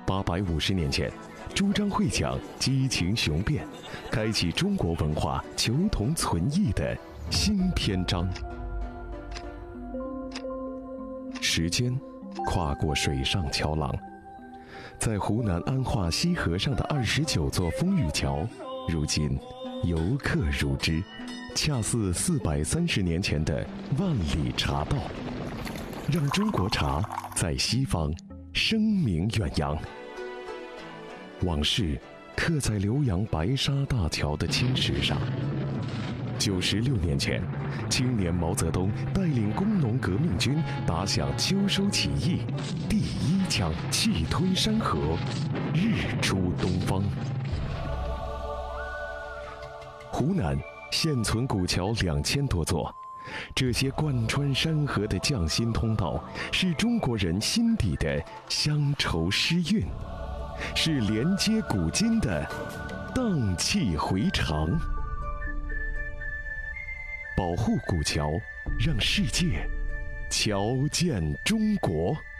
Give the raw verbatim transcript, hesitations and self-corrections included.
八百五十年前，朱张会讲激情雄辩，开启中国文化求同存异的新篇章。时间跨过水上桥廊，在湖南安化西河上的二十九座风雨桥，如今游客如织，恰似四百三十年前的万里茶道，让中国茶在西方声名远扬。往事刻在浏阳白沙大桥的青石上。九十六年前，青年毛泽东带领工农革命军打响秋收起义第一枪，气吞山河，日出东方。湖南现存古桥两千多座，这些贯穿山河的匠心通道，是中国人心底的乡愁诗韵，是连接古今的荡气回肠。保护古桥，让世界瞧见中国。